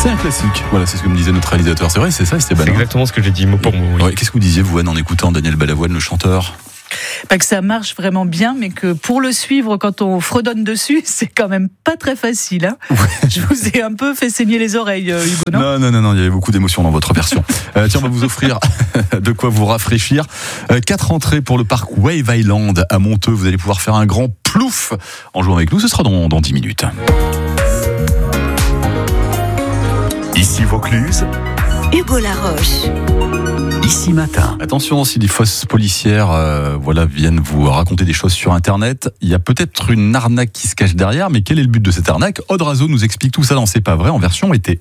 C'est un classique. Voilà, c'est ce que me disait notre réalisateur. C'est vrai, c'est ça, Esteban. C'est exactement ce que j'ai dit, mot pour mot. Oui. Ouais, qu'est-ce que vous disiez, vous, Anne, en écoutant Daniel Balavoine, le chanteur? Pas que ça marche vraiment bien, mais que pour le suivre, quand on fredonne dessus, c'est quand même pas très facile. Hein. Ouais. Je vous ai un peu fait saigner les oreilles, Hugo, non? Non, il y avait beaucoup d'émotions dans votre version. Tiens, on va vous offrir de quoi vous rafraîchir. 4 entrées pour le parc Wave Island à Monteux. Vous allez pouvoir faire un grand plouf en jouant avec nous. Ce sera dans 10 minutes. Ici Vaucluse, Hugo Laroche. Ici Matin. Attention, si des fausses policières viennent vous raconter des choses sur Internet, il y a peut-être une arnaque qui se cache derrière, mais quel est le but de cette arnaque? Aude Razo nous explique tout ça dans C'est pas vrai en version été.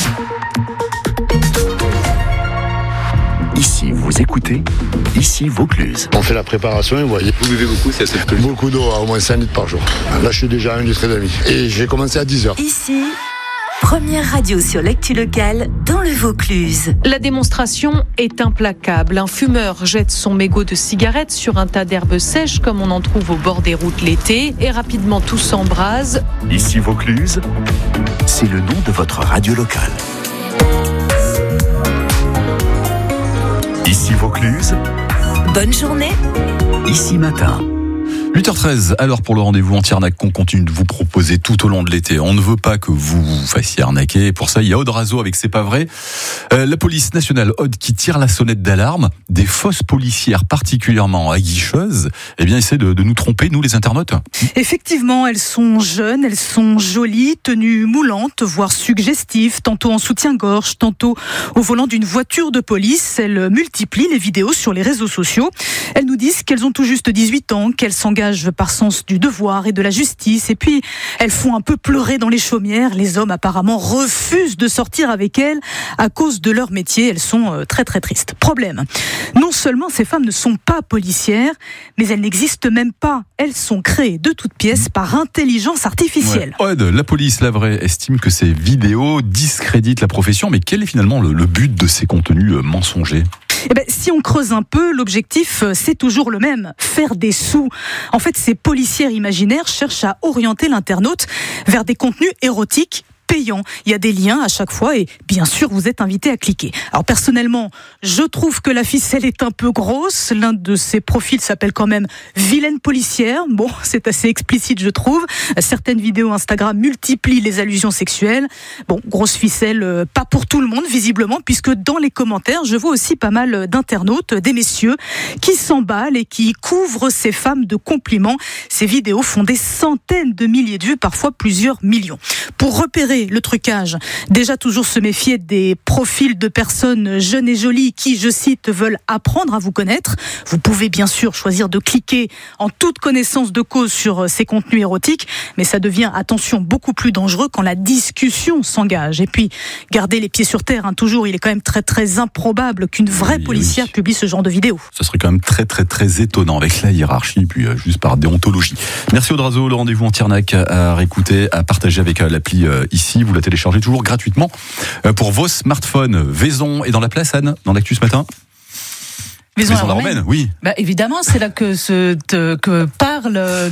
Ici vous écoutez, ici Vaucluse. On fait la préparation et vous voyez. Vous buvez beaucoup, c'est assez peu. Beaucoup d'eau, au moins 5 litres par jour. Là, je suis déjà à 1,5 litre. Et j'ai commencé à 10h. Ici, première radio sur l'actu locale dans le Vaucluse. La démonstration est implacable. Un fumeur jette son mégot de cigarette sur un tas d'herbes sèches comme on en trouve au bord des routes l'été et rapidement tout s'embrase. Ici Vaucluse, c'est le nom de votre radio locale. Ici Vaucluse, Bonne journée. Ici Matin. 8h13, alors pour le rendez-vous anti-arnaque qu'on continue de vous proposer tout au long de l'été. On ne veut pas que vous vous fassiez arnaquer. Pour ça, il y a Aude Razo avec C'est pas vrai. La police nationale, Aude, qui tire la sonnette d'alarme. Des fausses policières particulièrement aguicheuses, essaient de nous tromper, nous les internautes. Effectivement, elles sont jeunes, elles sont jolies, tenues moulantes, voire suggestives, tantôt en soutien-gorge, tantôt au volant d'une voiture de police. Elles multiplient les vidéos sur les réseaux sociaux. Elles nous disent qu'elles ont tout juste 18 ans, qu'elles s'engagent par sens du devoir et de la justice. Et puis, elles font un peu pleurer dans les chaumières. Les hommes, apparemment, refusent de sortir avec elles à cause de leur métier. Elles sont très, très tristes. Problème. Non seulement ces femmes ne sont pas policières, mais elles n'existent même pas. Elles sont créées de toutes pièces par intelligence artificielle. Ouais. Aude, la police, la vraie, estime que ces vidéos discréditent la profession. Mais quel est finalement le but de ces contenus mensongers ? Si on creuse un peu, l'objectif, c'est toujours le même, faire des sous. En fait, ces policières imaginaires cherchent à orienter l'internaute vers des contenus érotiques payant. Il y a des liens à chaque fois et bien sûr vous êtes invité à cliquer. Alors personnellement, je trouve que la ficelle est un peu grosse. L'un de ces profils s'appelle quand même Vilaine policière. Bon, c'est assez explicite je trouve. Certaines vidéos Instagram multiplient les allusions sexuelles. Bon, grosse ficelle, pas pour tout le monde visiblement, puisque dans les commentaires, je vois aussi pas mal d'internautes, des messieurs qui s'emballent et qui couvrent ces femmes de compliments. Ces vidéos font des centaines de milliers de vues, parfois plusieurs millions. Pour repérer le trucage, déjà toujours se méfier des profils de personnes jeunes et jolies qui, je cite, veulent apprendre à vous connaître. Vous pouvez bien sûr choisir de cliquer en toute connaissance de cause sur ces contenus érotiques, mais ça devient, attention, beaucoup plus dangereux quand la discussion s'engage. Et puis, gardez les pieds sur terre, toujours, il est quand même très très improbable qu'une vraie policière publie ce genre de vidéo. Ça serait quand même très très très étonnant avec la hiérarchie, puis juste par déontologie. Merci Aude Razo, le rendez-vous anti-arnaque à réécouter, à partager avec l'appli ici. Vous la téléchargez toujours gratuitement pour vos smartphones. Vaison est dans la place, Anne, dans l'actu ce matin. Vaison-la-Romaine, oui. Évidemment, c'est là que parle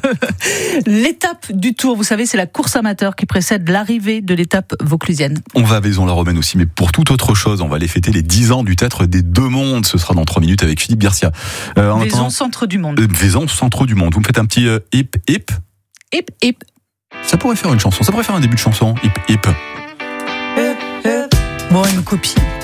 l'étape du Tour. Vous savez, c'est la course amateur qui précède l'arrivée de l'étape vauclusienne. On va à Vaison-la-Romaine aussi, mais pour toute autre chose, on va aller fêter les 10 ans du Théâtre des Deux Mondes. Ce sera dans 3 minutes avec Philippe Garcia. Vaison, centre du monde. Vaison, centre du monde. Vous me faites un petit hip hip. Hip hip. Ça pourrait faire une chanson, ça pourrait faire un début de chanson. Hip hip. Bon, une copie.